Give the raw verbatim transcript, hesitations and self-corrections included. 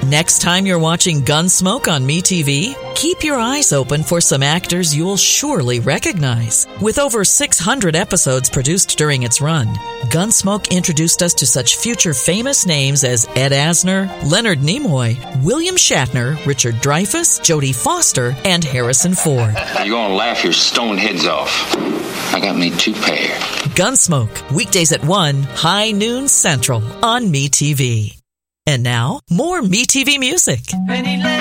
Next time you're watching Gunsmoke on MeTV, keep your eyes open for some actors you'll surely recognize. With over six hundred episodes produced during its run, Gunsmoke introduced us to such future famous names as Ed Asner, Leonard Nimoy, William Shatner, Richard Dreyfuss, Jodie Foster, and Harrison Ford. You're gonna laugh your stone heads off. I got me two pair. Gunsmoke, weekdays at one, high noon central on MeTV. And now, more MeTV music.